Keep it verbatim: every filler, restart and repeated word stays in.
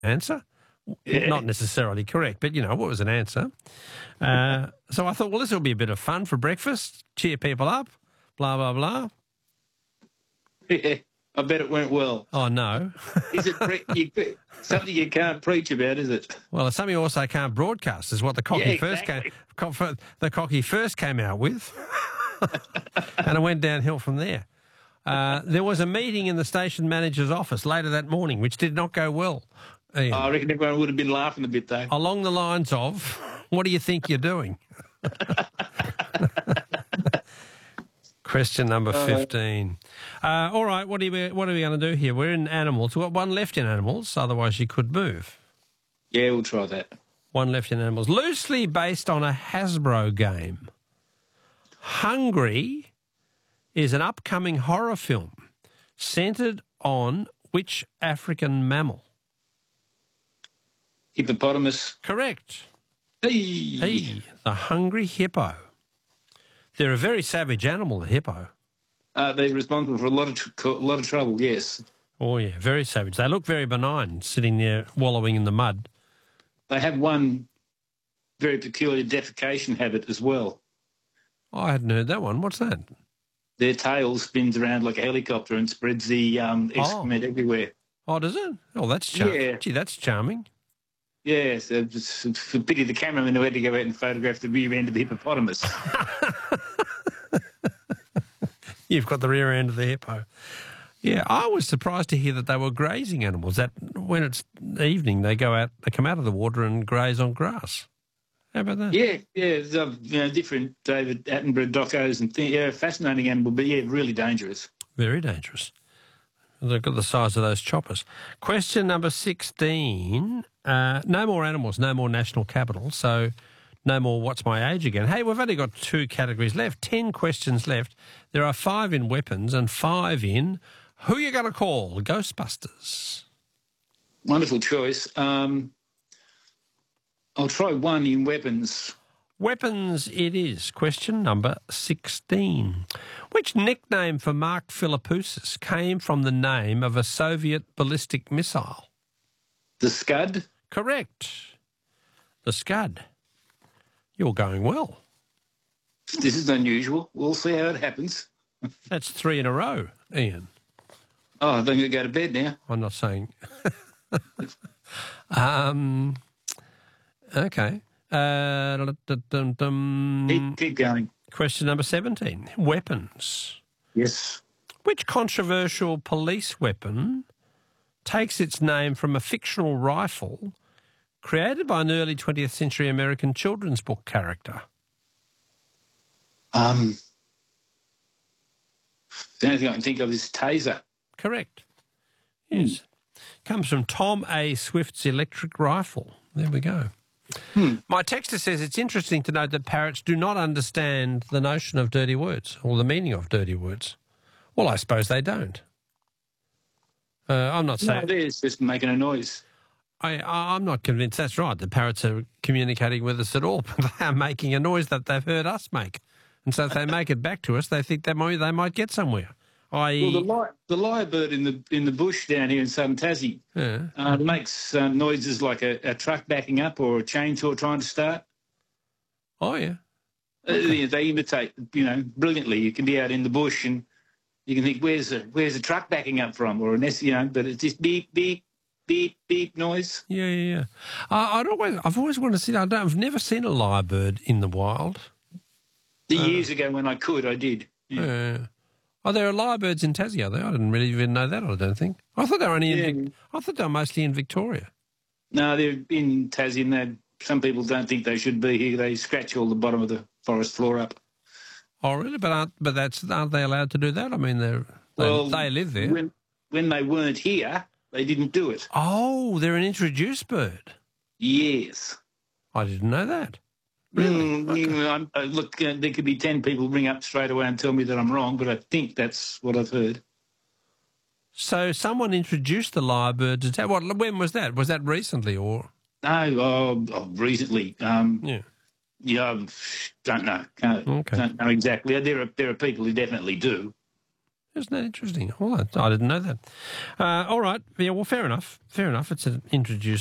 answer. Yeah. Not necessarily correct, but, you know, what was an answer? Uh, so I thought, well, this will be a bit of fun for breakfast, cheer people up, blah, blah, blah. Yeah, I bet it went well. Oh, no. Is it pre- you, something you can't preach about, is it? Well, it's something you also can't broadcast, is what the cocky Yeah, first exactly. came, co- the cocky first came out with. And it went downhill from there. Uh, there was a meeting in the station manager's office later that morning, which did not go well, Ian. I reckon everyone would have been laughing a bit, though. Along the lines of, what do you think you're doing? Question number fifteen. Uh, all right, what are, we, what are we going to do here? We're in animals. We've got one left in animals, otherwise you could move. Yeah, we'll try that. One left in animals. Loosely based on a Hasbro game. Hungry is an upcoming horror film centred on which African mammal? Hippopotamus. Correct. Hey. Hey, the hungry hippo. They're a very savage animal, the hippo. Uh, they're responsible for a lot of tr- a lot of trouble. Yes, Oh, yeah, very savage. They look very benign, sitting there wallowing in the mud. they have one very peculiar defecation habit as well. Oh, I hadn't heard that one. What's that? Their tail spins around like a helicopter and spreads the um, excrement everywhere. Oh, does it? Oh, that's charming. Yeah. Gee, that's charming. Yes, yeah, so it's, it's a pity the cameraman who had to go out and photograph the rear end of the hippopotamus. You've got the rear end of the hippo. Yeah, I was surprised to hear that they were grazing animals, that when it's evening they go out, they come out of the water and graze on grass. How about that? Yeah, yeah, it's, uh, you know, different David Attenborough docos and things. Yeah, fascinating animal, but yeah, really dangerous. Very dangerous. Look at the size of those choppers. Question number sixteen. Uh, no more animals, no more national capital, so no more what's my age again. Hey, we've only got two categories left, ten questions left. There are five in weapons and five in who you going to call? Ghostbusters. Wonderful choice. Um, I'll try one in weapons. Weapons it is. Question number sixteen. Which nickname for Mark Philippoussis came from the name of a Soviet ballistic missile? The Scud. Correct. The Scud. You're going well. This is unusual. We'll see how it happens. That's three in a row, Ian. Oh, I think we go to bed now. I'm not saying. um, okay. Uh, dum, dum. Keep, keep going. Question number seventeen. Weapons. Yes. Which controversial police weapon takes its name from a fictional rifle created by an early twentieth century American children's book character? Um, the only thing I can think of is taser. Correct. Yes. Comes from Tom A. Swift's electric rifle. There we go. Hmm. My texter says it's interesting to note that parrots do not understand the notion of dirty words or the meaning of dirty words. Well, I suppose they don't. Uh, I'm not saying... No, it's just making a noise. I, I- I'm not convinced that's right. The parrots are communicating with us at all, but they are making a noise that they've heard us make. And so if they make it back to us, they think they might, they might get somewhere. I E, Well, the, li- the lyrebird in the in the bush down here in southern Tassie yeah. uh, makes uh, noises like a, a truck backing up or a chainsaw trying to start. Oh, yeah. Uh, you know, they imitate, you know, brilliantly. You can be out in the bush and you can think, where's the where's the truck backing up from, or an S, you know, but it's just beep beep beep beep noise. Yeah, yeah, yeah. I, I'd always, I've always wanted to see. I don't, I've never seen a lyrebird in the wild. The Uh. years ago when I could, I did. Yeah. Yeah. Oh, there are lyrebirds in Tassie, are there? I didn't really even know that. I don't think. I thought they were only in. Yeah. Vic- I thought they were mostly in Victoria. No, they're in Tassie, and they some people don't think they should be here. They scratch all the bottom of the forest floor up. Oh, really? But aren't but that's aren't they allowed to do that? I mean, they're they, Well, they live there. When when they weren't here, they didn't do it. Oh, they're an introduced bird. Yes. I didn't know that. Really? Mm, Okay. mm, I'm- uh, look, uh, there could be ten people ring up straight away and tell me that I'm wrong, but I think that's what I've heard. So someone introduced the lyrebird to Ta- what? When was that? Was that recently or? No, oh, oh, recently. Um, Yeah. yeah, I don't know. Can't, Okay. Don't know exactly. There are there are people who definitely do. Isn't that interesting? Well, I I didn't know that. Uh, all right. Yeah, well, fair enough. Fair enough. It's an introduced